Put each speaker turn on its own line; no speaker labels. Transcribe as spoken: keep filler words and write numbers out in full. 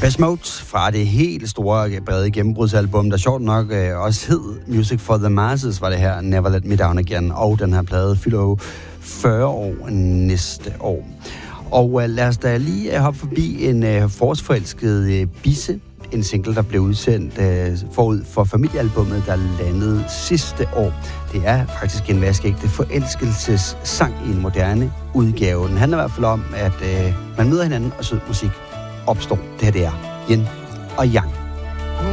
Depeche Mode fra det helt store, brede gennembrudsalbum, der sjovt nok øh, også hed Music for the Masses, var det her Never Let Me Down Again, og den her plade fylder jo fyrre år næste år. Og øh, lad os da lige øh, hoppe forbi en øh, forårsforelsket øh, Bisse, en single, der blev udsendt øh, forud for familiealbummet, der landede sidste år. Det er faktisk en vaskeægte forelskelsessang i en moderne udgave. Den handler i hvert fald om, at øh, man møder hinanden, og sød musik opstår. Det her det er Yin og Yang.